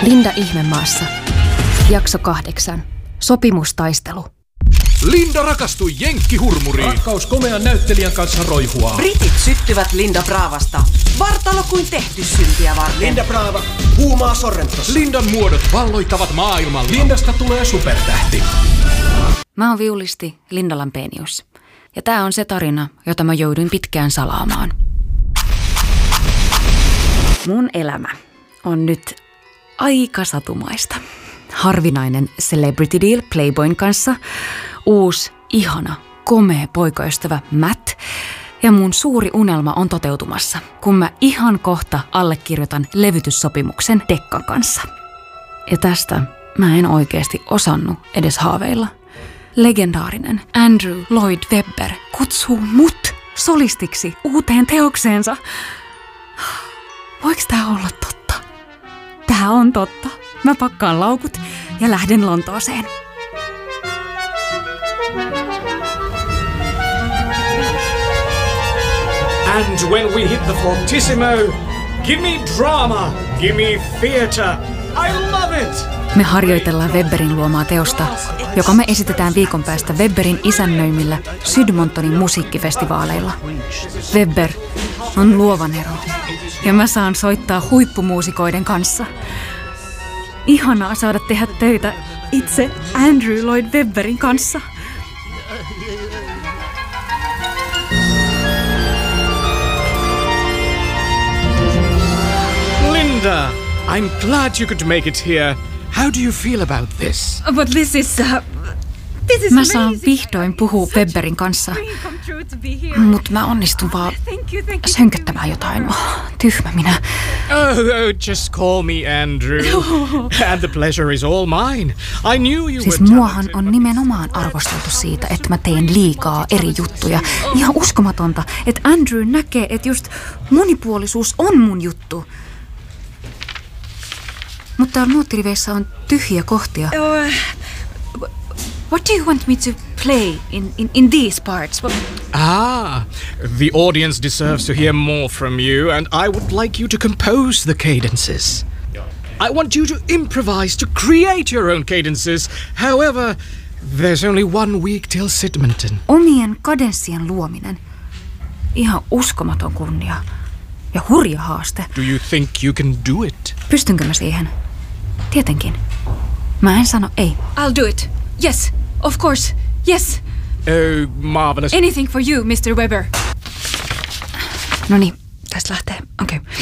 Linda Ihmemaassa. Jakso 8. Sopimustaistelu. Linda rakastui jenkkihurmuriin. Rakkaus komean näyttelijän kanssa roihuaa. Britit syttyvät Linda Bravasta. Vartalo kuin tehty syntiä varten. Linda Brava, huumaa Sorrentossa. Lindan muodot valloittavat maailmalla. Lindasta tulee supertähti. Mä oon viulisti Linda Lampenius. Ja tää on se tarina, jota mä jouduin pitkään salaamaan. Mun elämä on nyt aika satumaista. Harvinainen celebrity deal Playboyn kanssa, uusi, ihana, komea poikaystävä Matt ja mun suuri unelma on toteutumassa, kun mä ihan kohta allekirjoitan levytyssopimuksen Dekkan kanssa. Ja tästä mä en oikeasti osannut edes haaveilla. Legendaarinen Andrew Lloyd Webber kutsuu mut solistiksi uuteen teokseensa. Voiko tää olla totta? Tää on totta. Mä pakkaan laukut ja lähden Lontooseen. And when we hit the fortissimo, give me drama, give me theatre. I love it! Me harjoitellaan Webberin luomaa teosta, joka me esitetään viikon päästä Webberin isännöimillä Sydmontonin musiikkifestivaaleilla. Webber on luovan ero ja mä saan soittaa huippumuusikoiden kanssa. Ihanaa saada tehdä töitä itse Andrew Lloyd Webberin kanssa. Linda, I'm glad you could make it here. How do you feel about this? But this is Mä saan vihdoin puhua Webberin kanssa, mutta mä onnistun vaan sönköttämään jotain. Tyhmä minä. Oh, just call me Andrew. And the pleasure is all mine. I knew you Siis were muahan on nimenomaan arvosteltu siitä, että mä teen liikaa eri juttuja. Ihan uskomatonta, että Andrew näkee, että just monipuolisuus on mun juttu. Mutta täällä nuottiriveissä on tyhjiä kohtia. What do you want me to play in these parts? The audience deserves to hear more from you, and I would like you to compose the cadences. I want you to improvise, to create your own cadences. However, there's only 1 week till Sydmonton. Omien kadenssien luominen. Ihan uskomaton kunnia. Ja hurja haaste. Do you think you can do it? Pystynkö mä siihen? Tietenkin. Mä en sano ei. I'll do it. Yes, of course. Yes. Oh, marvelous. Anything for you, Mr. Webber. Noniin, tästä lähtee. Okei.